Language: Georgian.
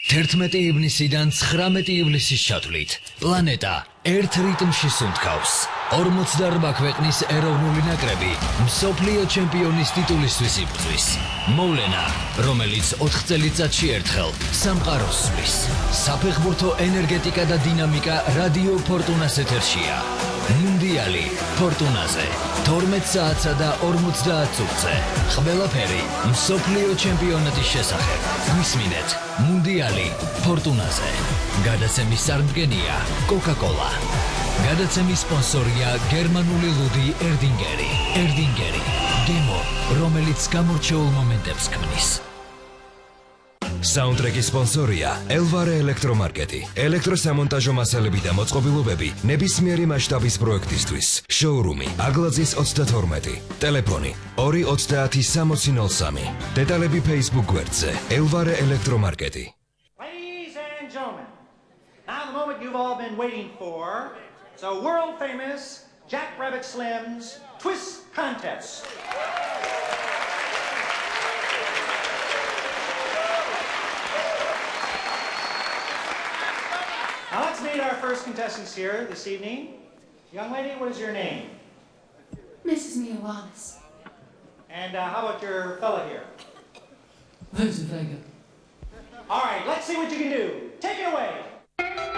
11 ივნისიდან 19 ივლისის ჩათვლით პლანეტა ერთ რიტმში სუნთქავს 48 ქვეყნის ეროვნული ნაკრები მსოფლიო ჩემპიონის ტიტულისთვის იბრძვის. მოვლენა, რომელიც 4 წელიწადში ერთხელ სამყაროს სვლის. საფეხბურთო ენერგეტიკა და დინამიკა რადიო ფორტუნას ეთერშია. მუნდიალი ფორტუნაზე 12 საათსა და 50 წუთზე. ყველაფერი მსოფლიო ჩემპიონატის შესახებ. გვისმინეთ მუნდიალი ფორტუნაზე. გადაცემის წარმდგენია Coca-Cola. გადაცემის სპონსორია გერმანული ლუდი ერდინგერი. ერდინგერი გემო, რომელიც გამორჩეულ მომენტებს ქმნის. საუნდტრეკის სპონსორია ელვარე ელექტრომარკეტი. ელექტროსამონტაჟო მასალები და მოწყობილობები ნებისმიერი მასშტაბის პროექტისთვის. შოურუმი აგლაძის 32. ტელეფონი 230 დეტალები Facebook გვერდზე ელვარე ელექტრომარკეტი. Ladies and gentlemen, now the moment you've all been waiting for. So world famous Jack Rabbit Slim's Twist Contest. Now let's meet our first contestants here this evening. Young lady, what is your name? Mrs. Mia Wallace. And how about your fella here? Vincent Vega. All right, let's see what you can do. Take it away.